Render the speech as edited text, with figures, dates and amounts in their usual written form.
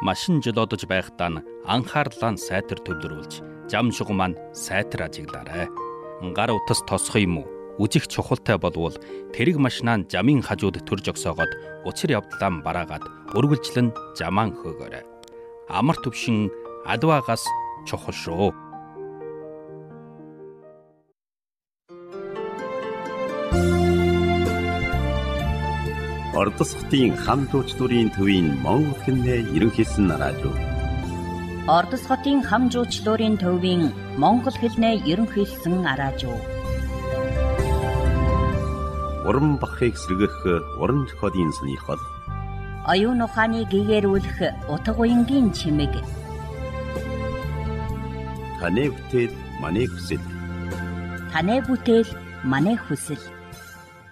машин жолоодож байхдаа нь анхаарлаа сайтар төвлөрүүлж, жамшиг маань сайтар ажиглаарай. Гар утас тосох юм уу? Үзих чухалтай болвол тэрэг машинаа жамын хажууд төрж огсоогоод учир явдлаа бараагаад үргэлжлэн жамаан хөөгөөрэй. Амар төвшин альваагаас чухал шүү. Ордос хотын хам жуучлалын төвийн Монгол хэлний ерөнхийсэн радио. Ордос хотын хам жуучлалын төвийн Монгол хэлний ерөнхийсэн радио. Уран бахыг сэргэх уран зохиолын сонирхол. Оюун ухааныг гэгэрүүлэх утга уянгийн чимэг. Таны бүтээл, манай хүсэл. Таны бүтээл, манай хүсэл.